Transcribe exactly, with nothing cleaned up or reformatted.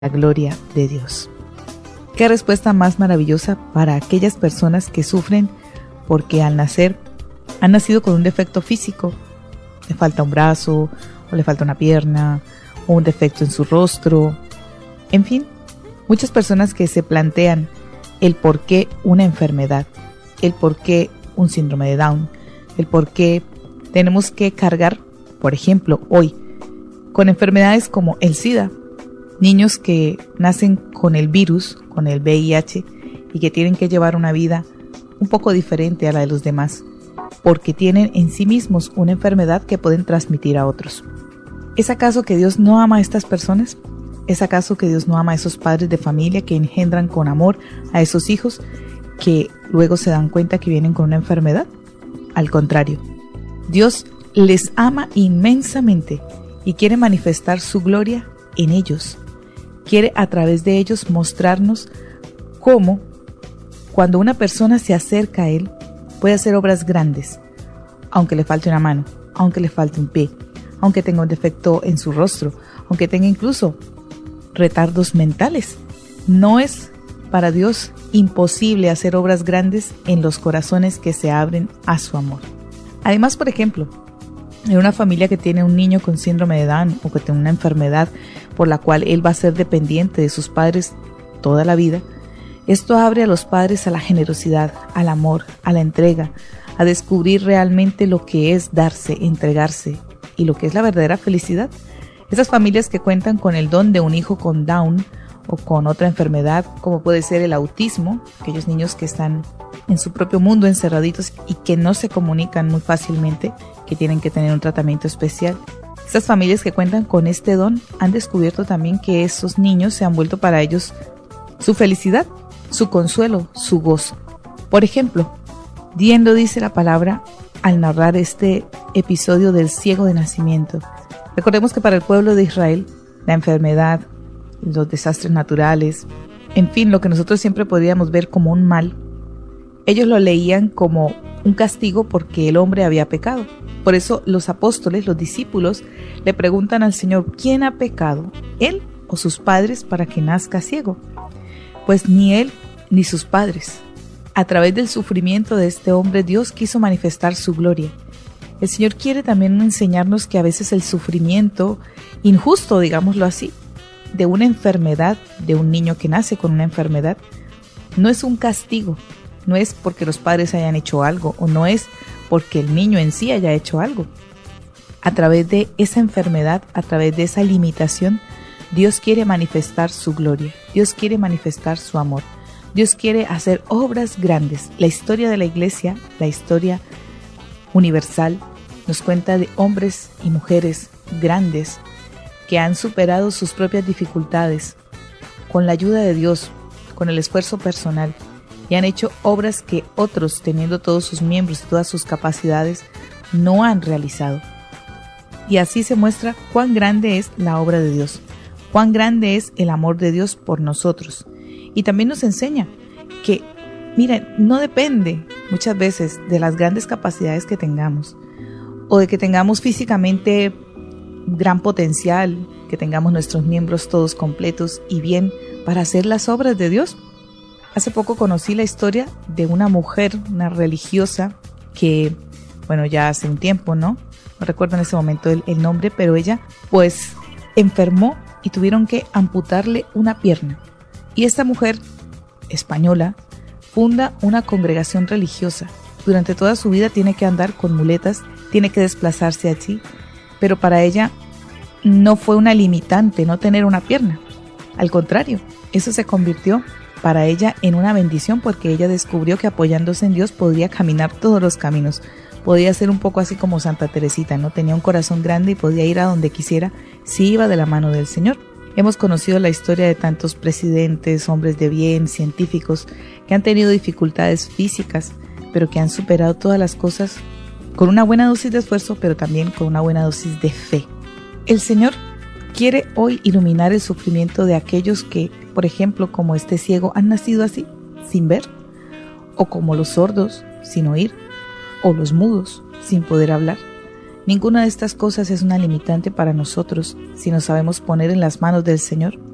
la gloria de Dios. Qué respuesta más maravillosa para aquellas personas que sufren porque al nacer han nacido con un defecto físico. Le falta un brazo, o le falta una pierna, o un defecto en su rostro. En fin, muchas personas que se plantean el por qué una enfermedad, el por qué un síndrome de Down, el por qué tenemos que cargar, por ejemplo, hoy, con enfermedades como el SIDA, niños que nacen con el virus, con el V I H, y que tienen que llevar una vida un poco diferente a la de los demás, porque tienen en sí mismos una enfermedad que pueden transmitir a otros. ¿Es acaso que Dios no ama a estas personas? ¿Es acaso que Dios no ama a esos padres de familia que engendran con amor a esos hijos que luego se dan cuenta que vienen con una enfermedad? Al contrario, Dios les ama inmensamente y quiere manifestar su gloria en ellos. Quiere a través de ellos mostrarnos cómo, cuando una persona se acerca a Él, puede hacer obras grandes, aunque le falte una mano, aunque le falte un pie, aunque tenga un defecto en su rostro, aunque tenga incluso retardos mentales. No es para Dios imposible hacer obras grandes en los corazones que se abren a su amor. Además, por ejemplo, en una familia que tiene un niño con síndrome de Down o que tiene una enfermedad por la cual él va a ser dependiente de sus padres toda la vida, esto abre a los padres a la generosidad, al amor, a la entrega, a descubrir realmente lo que es darse, entregarse y lo que es la verdadera felicidad. Esas familias que cuentan con el don de un hijo con Down o con otra enfermedad, como puede ser el autismo, aquellos niños que están en su propio mundo encerraditos y que no se comunican muy fácilmente, que tienen que tener un tratamiento especial. Estas familias que cuentan con este don han descubierto también que esos niños se han vuelto para ellos su felicidad, su consuelo, su gozo. Por ejemplo, Diendo dice la palabra al narrar este episodio del ciego de nacimiento. Recordemos que para el pueblo de Israel, la enfermedad, los desastres naturales, en fin, lo que nosotros siempre podríamos ver como un mal, ellos lo leían como un castigo porque el hombre había pecado. Por eso los apóstoles, los discípulos, le preguntan al Señor, ¿quién ha pecado, él o sus padres para que nazca ciego? Pues ni él ni sus padres. A través del sufrimiento de este hombre, Dios quiso manifestar su gloria. El Señor quiere también enseñarnos que a veces el sufrimiento injusto, digámoslo así, de una enfermedad, de un niño que nace con una enfermedad, no es un castigo, no es porque los padres hayan hecho algo o no es porque el niño en sí haya hecho algo. A través de esa enfermedad, a través de esa limitación, Dios quiere manifestar su gloria, Dios quiere manifestar su amor, Dios quiere hacer obras grandes. La historia de la iglesia, la historia universal, nos cuenta de hombres y mujeres grandes que han superado sus propias dificultades con la ayuda de Dios, con el esfuerzo personal, y han hecho obras que otros, teniendo todos sus miembros y todas sus capacidades, no han realizado. Y así se muestra cuán grande es la obra de Dios, cuán grande es el amor de Dios por nosotros. Y también nos enseña que, miren, no depende muchas veces de las grandes capacidades que tengamos o de que tengamos físicamente gran potencial, que tengamos nuestros miembros todos completos y bien para hacer las obras de Dios. Hace poco conocí la historia de una mujer, una religiosa, que, bueno, ya hace un tiempo, ¿no? No recuerdo en ese momento el, el nombre, pero ella, pues, enfermó y tuvieron que amputarle una pierna. Y esta mujer española funda una congregación religiosa. Durante toda su vida tiene que andar con muletas, tiene que desplazarse allí, pero para ella no fue una limitante no tener una pierna. Al contrario, eso se convirtió para ella en una bendición porque ella descubrió que apoyándose en Dios podría caminar todos los caminos. Podía ser un poco así como Santa Teresita, ¿no? Tenía un corazón grande y podía ir a donde quisiera si iba de la mano del Señor. Hemos conocido la historia de tantos presidentes, hombres de bien, científicos, que han tenido dificultades físicas, pero que han superado todas las cosas con una buena dosis de esfuerzo, pero también con una buena dosis de fe. El Señor quiere hoy iluminar el sufrimiento de aquellos que, por ejemplo, como este ciego, han nacido así, sin ver, o como los sordos, sin oír, o los mudos, sin poder hablar. Ninguna de estas cosas es una limitante para nosotros si nos sabemos poner en las manos del Señor